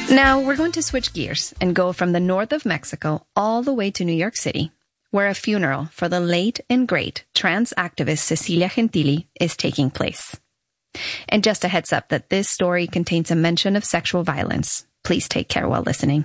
Now we're going to switch gears and go from the north of Mexico all the way to New York City, where a funeral for the late and great trans activist Cecilia Gentili is taking place. And just a heads up that this story contains a mention of sexual violence. Please take care while listening.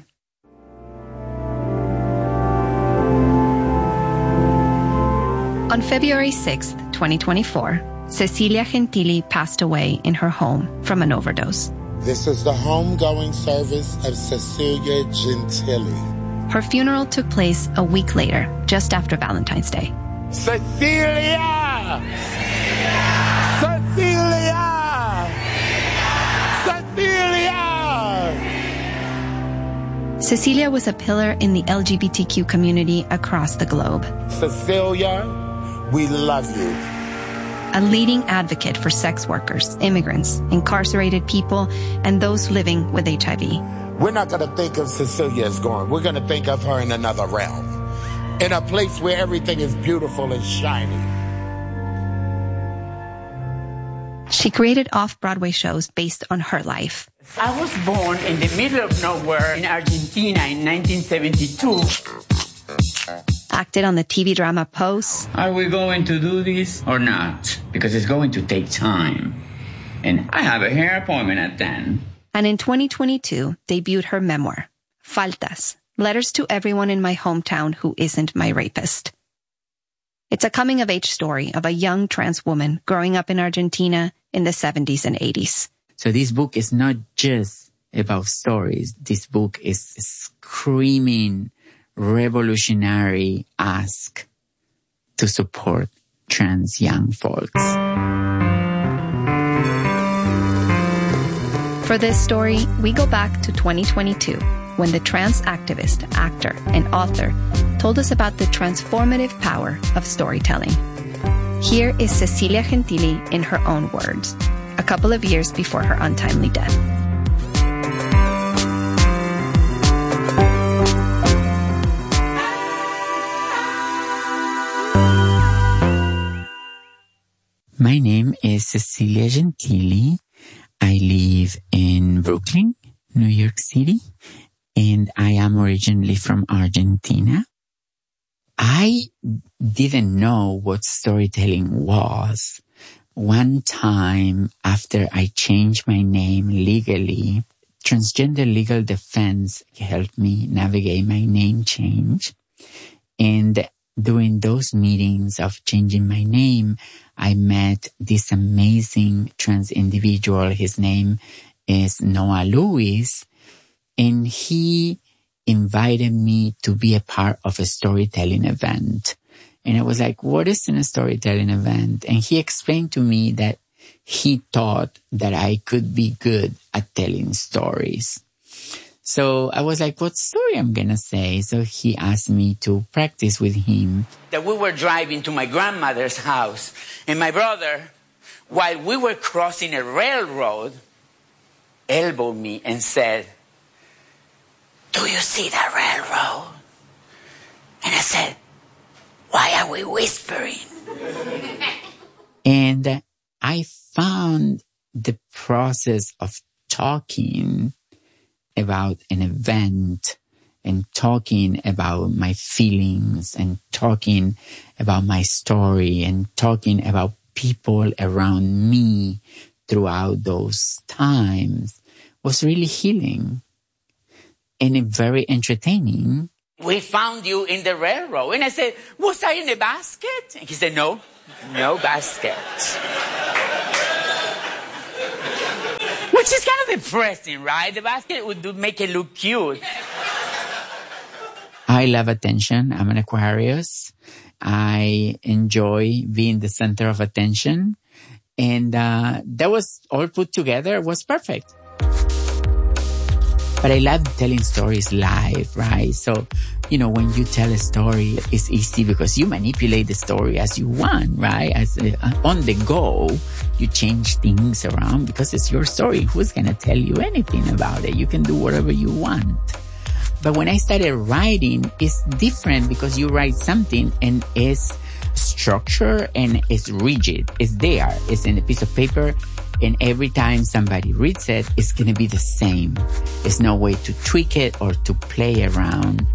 On February 6th, 2024, Cecilia Gentili passed away in her home from an overdose. This is the homegoing service of Cecilia Gentili. Her funeral took place a week later, just after Valentine's Day. Cecilia! Cecilia! Cecilia! Cecilia was a pillar in the LGBTQ community across the globe. Cecilia, we love you. A leading advocate for sex workers, immigrants, incarcerated people, and those living with HIV. We're not going to think of Cecilia as gone. We're going to think of her in another realm, in a place where everything is beautiful and shiny. She created off-Broadway shows based on her life. I was born in the middle of nowhere in Argentina in 1972. Acted on the TV drama Pose. Are we going to do this or not? Because it's going to take time. And I have a hair appointment at 10. And in 2022, debuted her memoir, Faltas, Letters to Everyone in My Hometown Who Isn't My Rapist. It's a coming-of-age story of a young trans woman growing up in Argentina in the 70s and 80s. So this book is not just about stories. This book is screaming revolutionary ask to support trans young folks. For this story, we go back to 2022, when the trans activist, actor, and author told us about the transformative power of storytelling. Here is Cecilia Gentili in her own words, a couple of years before her untimely death. My name is Cecilia Gentili. I live in Brooklyn, New York City, and I am originally from Argentina. I didn't know what storytelling was. One time after I changed my name legally, Transgender Legal Defense helped me navigate my name change. And during those meetings of changing my name, I met this amazing trans individual. His name is Noah Lewis, and he invited me to be a part of a storytelling event. And I was like, what is in a storytelling event? And he explained to me that he thought that I could be good at telling stories. So I was like, what story I'm going to say? So he asked me to practice with him. That we were driving to my grandmother's house, and my brother, while we were crossing a railroad, elbowed me and said, "Do you see that railroad?" And I said, "Why are we whispering?" And I found the process of talking about an event and talking about my feelings and talking about my story and talking about people around me throughout those times was really healing and very entertaining. "We found you in the railroad." And I said, "Was I in a basket?" And he said, "No, no basket." Which is kind of depressing, right? The basket would make it look cute. I love attention. I'm an Aquarius. I enjoy being the center of attention. And that was all put together. It was perfect. But I love telling stories live, right? So, you know, when you tell a story, it's easy because you manipulate the story as you want, right? As on the go, you change things around because it's your story. Who's going to tell you anything about it? You can do whatever you want. But when I started writing, it's different because you write something and it's structure and it's rigid. It's there. It's in a piece of paper. And every time somebody reads it, it's going to be the same. There's no way to tweak it or to play around.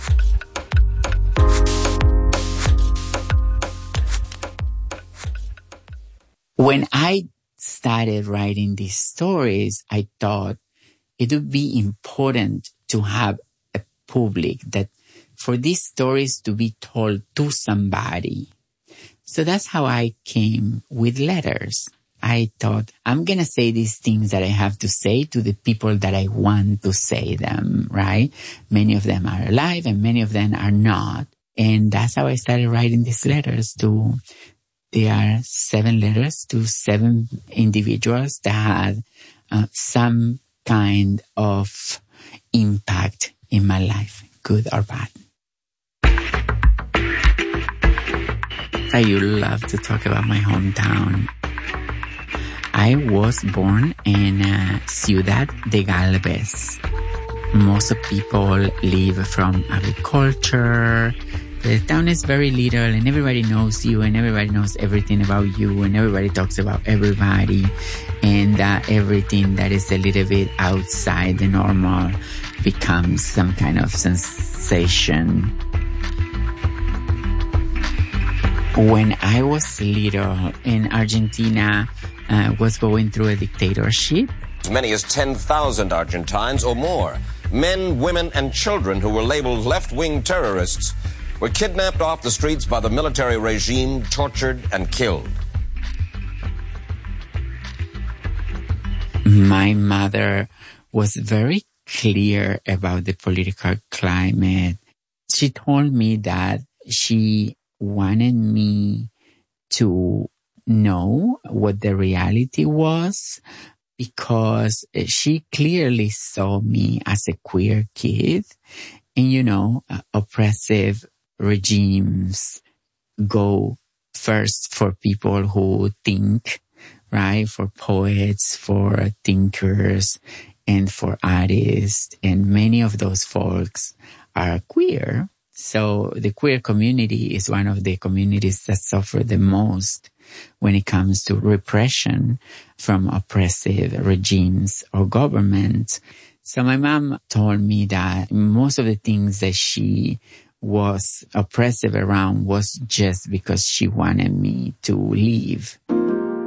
When I started writing these stories, I thought it would be important to have a public, that for these stories to be told to somebody. So that's how I came with letters. I thought, I'm going to say these things that I have to say to the people that I want to say them, right? Many of them are alive and many of them are not. And that's how I started writing these letters there are 7 letters to 7 individuals that had some kind of impact in my life, good or bad. I love to talk about my hometown. I was born in Ciudad de Galvez. Most of people live from agriculture. The town is very little and everybody knows you and everybody knows everything about you and everybody talks about everybody, and everything that is a little bit outside the normal becomes some kind of sensation. When I was little in Argentina, was going through a dictatorship. As many as 10,000 Argentines or more, men, women, and children who were labeled left-wing terrorists, were kidnapped off the streets by the military regime, tortured, and killed. My mother was very clear about the political climate. She told me that she wanted me to know what the reality was, because she clearly saw me as a queer kid. And, oppressive regimes go first for people who think, right? For poets, for thinkers, and for artists. And many of those folks are queer. So the queer community is one of the communities that suffer the most when it comes to repression from oppressive regimes or governments. So my mom told me that most of the things that she was oppressive around was just because she wanted me to leave.